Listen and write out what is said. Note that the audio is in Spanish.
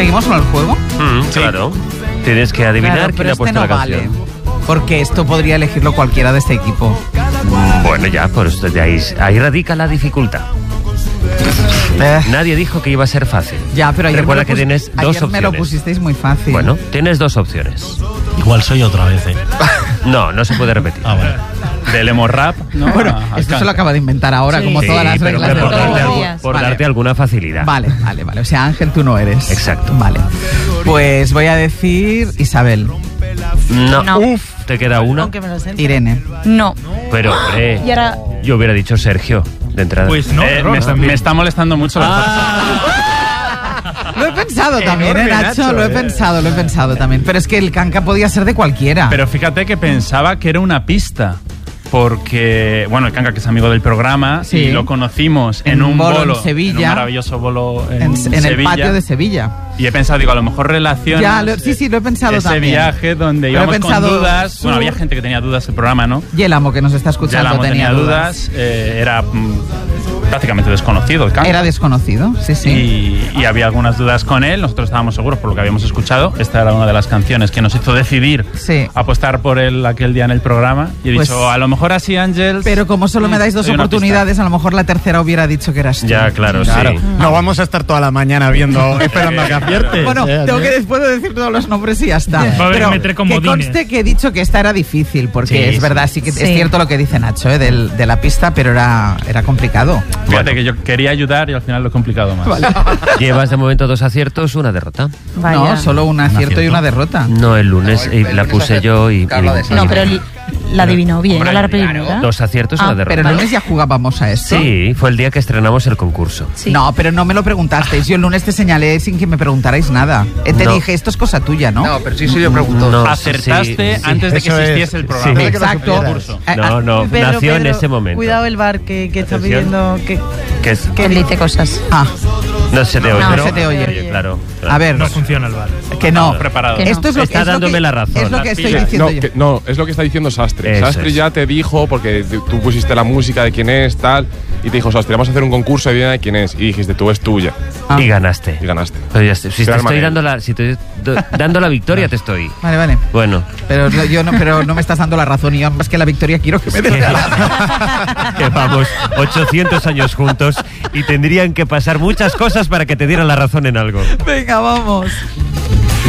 ¿Seguimos con el juego? Claro. Tienes que adivinar quién ha puesto no la canción. Vale, porque esto podría elegirlo cualquiera de este equipo. Bueno, ya, por eso de ahí radica la dificultad. Nadie dijo que iba a ser fácil. Ya, pero ayer recuerda que tienes dos opciones. Me lo pusisteis muy fácil. Bueno, tienes dos opciones. Igual soy otra vez, ¿eh? No se puede repetir. Bueno. Del emo rap, ¿no? Bueno, esto se lo acaba de inventar ahora, como todas las reglas de por darte alguna facilidad. Vale. O sea, Ángel, tú no eres. Exacto. Vale. Pues voy a decir Isabel. No. Uf, te queda una. Irene. No. Pero, Y ahora... yo hubiera dicho Sergio, de entrada. Pues no, me está molestando mucho Lo he pensado también, Nacho, lo he pensado también. Pero es que el canca podía ser de cualquiera. Pero fíjate que pensaba que era una pista. Porque, bueno, el canca, que es amigo del programa, sí, y lo conocimos en un bolo en Sevilla, en un maravilloso bolo en el patio de Sevilla. Y he pensado, digo, a lo mejor relaciona sí, lo he pensado ese también. Viaje donde íbamos con dudas. Bueno, había gente que tenía dudas del programa, ¿no? Y el amo que nos está escuchando tenía dudas. Era prácticamente desconocido el canca. Era desconocido, sí. Y había algunas dudas con él. Nosotros estábamos seguros por lo que habíamos escuchado. Esta era una de las canciones que nos hizo decidir apostar por él aquel día en el programa. Y he dicho, a lo mejor así, Ángel. Pero como solo me dais dos oportunidades, a lo mejor la tercera hubiera dicho que eras tú. Ya, claro. Sí. No vamos a estar toda la mañana esperando a que acierte. Bueno, tengo que después de decir todos los nombres y ya está. Pero que conste que he dicho que esta era difícil, porque es verdad, sí que es cierto lo que dice Nacho, de la pista, pero era complicado. Fíjate que yo quería ayudar y al final lo he complicado más. Vale. Llevas de momento 2 aciertos, 1 derrota. Vaya. No, solo un acierto y una derrota. No, el lunes la puse yo y no, pero la adivinó bien, no la primera. 2 aciertos y una derrota. Pero el lunes ya jugábamos a esto. Sí, fue el día que estrenamos el concurso. Sí. No, pero no me lo preguntasteis. Yo el lunes te señalé sin que me preguntarais nada. Te dije, esto es cosa tuya, ¿no? No, pero sí yo pregunto. No, acertaste antes de que existiese el programa. Sí, exacto. No, nació en ese momento. Cuidado el bar que está pidiendo que él dice cosas. No se te oye. No se te oye. Claro. A ver. No funciona el bar. Que no. Preparado. Que no. Esto es lo está dándome la razón. Es lo que estoy diciendo yo. No, es lo que está diciendo Sastre. Eso Sastre ya te dijo, porque tú pusiste la música de quién es, tal, y te dijo, Sastre, vamos a hacer un concurso de vida de quién es. Y dijiste, tú es tuya. Y ganaste. Y ganaste. Pero ya, si te estoy dando la victoria, te estoy. Vale. Bueno. Pero no me estás dando la razón. Y yo, más que la victoria, quiero que me des la razón. Que vamos 800 años juntos y tendrían que pasar muchas cosas para que te dieran la razón en algo. Venga, vamos.